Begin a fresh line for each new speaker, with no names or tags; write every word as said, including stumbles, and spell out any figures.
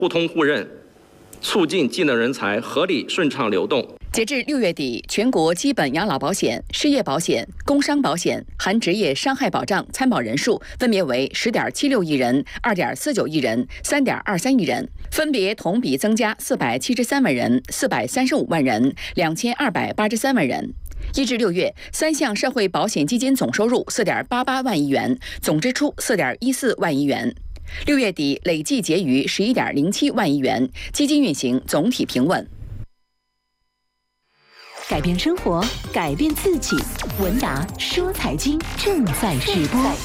互通互认，促进技能人才合理顺畅流动。
截至六月底，全国基本养老保险、失业保险、工伤保险含职业伤害保障参保人数分别为十点七六亿人、二点四九亿人、三点二三亿人，分别同比增加四百七十三万人、四百三十五万人、两千二百八十三万人。一至六月，三项社会保险基金总收入四点八八万亿元，总支出四点一四万亿元。六月底累计结余十一点零七万亿元，基金运行总体平稳。
改变生活，改变自己。文达说财经正在直播。